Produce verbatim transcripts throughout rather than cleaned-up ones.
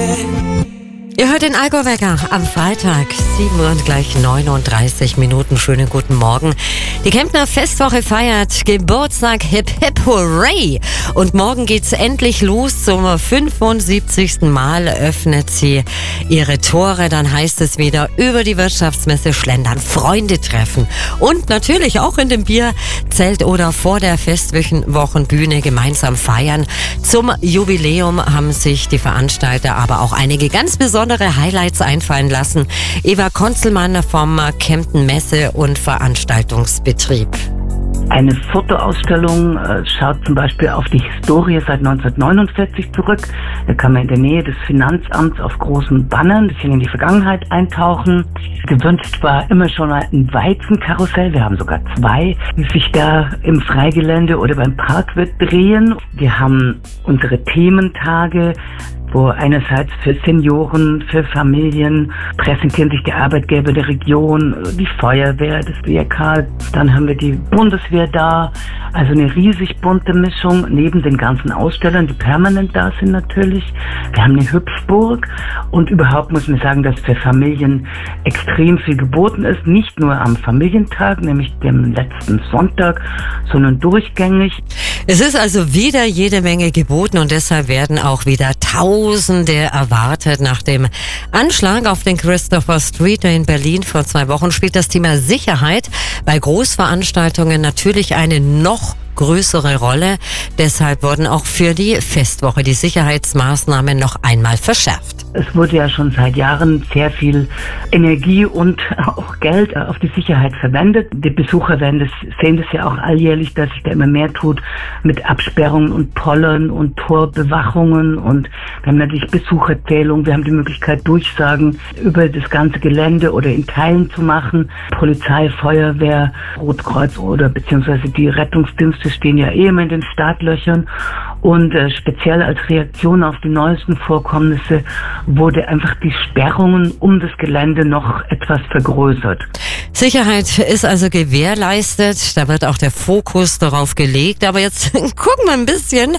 Ihr hört den Allgäu-Wecker am Freitag, sieben Uhr und gleich neununddreißig Minuten. Schönen guten Morgen. Die Kemptner Festwoche feiert Geburtstag, hip hip hooray! Und morgen geht's endlich los. Zum fünfundsiebzigsten Mal öffnet sie ihre Tore. Dann heißt es wieder über die Wirtschaftsmesse schlendern, Freunde treffen und natürlich auch in dem Bierzelt oder vor der Festwochenbühne gemeinsam feiern. Zum Jubiläum haben sich die Veranstalter aber auch einige ganz besondere Highlights einfallen lassen. Eva Konzelmann vom Kempten Messe- und Veranstaltungsbetrieb. Eine Fotoausstellung äh, schaut zum Beispiel auf die Historie seit neunzehnhundertneunundvierzig zurück. Da kann man in der Nähe des Finanzamts auf großen Bannern ein bisschen in die Vergangenheit eintauchen. Gewünscht war immer schon mal ein Weizenkarussell. Wir haben sogar zwei, die sich da im Freigelände oder beim Parkwirt drehen. Wir haben unsere Thementage, wo einerseits für Senioren, für Familien präsentieren sich die Arbeitgeber der Region, die Feuerwehr, das B R K, dann haben wir die Bundeswehr da, also eine riesig bunte Mischung, neben den ganzen Ausstellern, die permanent da sind natürlich. Wir haben eine Hüpfburg und überhaupt muss man sagen, dass für Familien extrem viel geboten ist, nicht nur am Familientag, nämlich dem letzten Sonntag, sondern durchgängig. Es ist also wieder jede Menge geboten und deshalb werden auch wieder Tausende erwartet. Nach dem Anschlag auf den Christopher Street in Berlin vor zwei Wochen spielt das Thema Sicherheit bei Großveranstaltungen natürlich eine noch größere Rolle. Deshalb wurden auch für die Festwoche die Sicherheitsmaßnahmen noch einmal verschärft. Es wurde ja schon seit Jahren sehr viel Energie und auch Geld auf die Sicherheit verwendet. Die Besucher werden das, sehen das ja auch alljährlich, dass sich da immer mehr tut mit Absperrungen und Pollern und Torbewachungen. Und wir haben natürlich Besucherzählung. Wir haben die Möglichkeit, Durchsagen über das ganze Gelände oder in Teilen zu machen. Polizei, Feuerwehr, Rotkreuz oder beziehungsweise die Rettungsdienste stehen ja eh immer in den Startlöchern. Und äh, speziell als Reaktion auf die neuesten Vorkommnisse wurde einfach die Sperrungen um das Gelände noch etwas vergrößert. Sicherheit ist also gewährleistet, da wird auch der Fokus darauf gelegt. Aber jetzt gucken wir ein bisschen,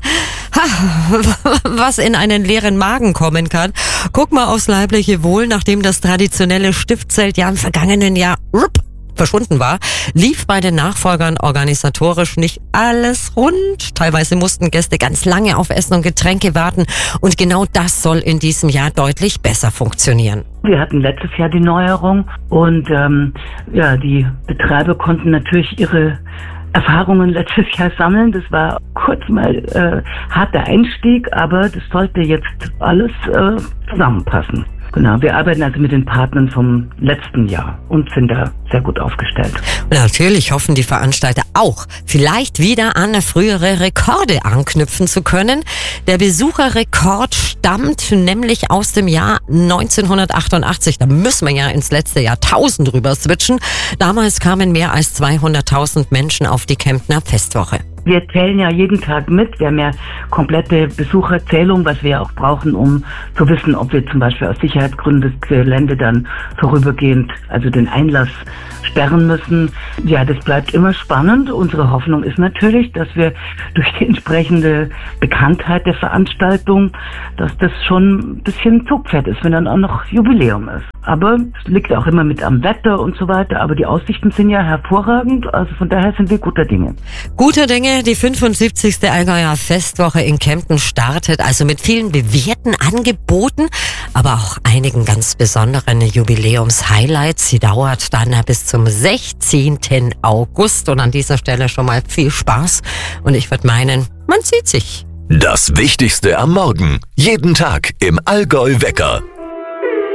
was in einen leeren Magen kommen kann. Guck mal aufs leibliche Wohl, nachdem das traditionelle Stiftzelt ja im vergangenen Jahr rup, verschwunden war, lief bei den Nachfolgern organisatorisch nicht alles rund. Teilweise mussten Gäste ganz lange auf Essen und Getränke warten und genau das soll in diesem Jahr deutlich besser funktionieren. Wir hatten letztes Jahr die Neuerung und ähm, ja, die Betreiber konnten natürlich ihre Erfahrungen letztes Jahr sammeln. Das war kurz mal äh, harter Einstieg, aber das sollte jetzt alles äh, zusammenpassen. Genau, wir arbeiten also mit den Partnern vom letzten Jahr und sind da sehr gut aufgestellt. Und natürlich hoffen die Veranstalter auch, vielleicht wieder an frühere Rekorde anknüpfen zu können. Der Besucherrekord stammt nämlich aus dem Jahr neunzehnhundertachtundachtzig. Da müssen wir ja ins letzte Jahrtausend rüber switchen. Damals kamen mehr als zweihunderttausend Menschen auf die Kemptner Festwoche. Wir zählen ja jeden Tag mit. Wir haben ja komplette Besucherzählung, was wir auch brauchen, um zu wissen, ob wir zum Beispiel aus Sicherheitsgründen das Gelände dann vorübergehend, also den Einlass sperren müssen. Ja, das bleibt immer spannend. Unsere Hoffnung ist natürlich, dass wir durch die entsprechende Bekanntheit der Veranstaltung, dass das schon ein bisschen Zugpferd ist, wenn dann auch noch Jubiläum ist. Aber es liegt auch immer mit am Wetter und so weiter. Aber die Aussichten sind ja hervorragend. Also von daher sind wir guter Dinge. Guter Dinge. Die fünfundsiebzigste Allgäuer Festwoche in Kempten startet also mit vielen bewährten Angeboten, aber auch einigen ganz besonderen Jubiläums-Highlights. Sie dauert dann bis zum sechzehnten August. Und an dieser Stelle schon mal viel Spaß. Und ich würde meinen, man sieht sich. Das Wichtigste am Morgen. Jeden Tag im Allgäu-Wecker.